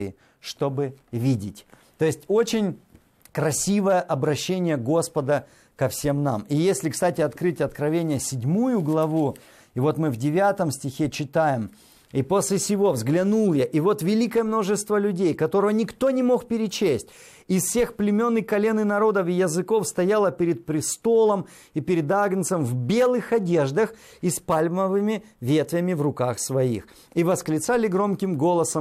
чтобы видеть. То есть очень красивое обращение Господа ко всем нам. И если, кстати, открыть Откровение 7 главу, и вот мы в 9 стихе читаем: «И после сего взглянул я, и вот великое множество людей, которого никто не мог перечесть, из всех племен и колен и народов и языков стояло перед престолом и перед Агнцем в белых одеждах и с пальмовыми ветвями в руках своих. И восклицали громким голосом,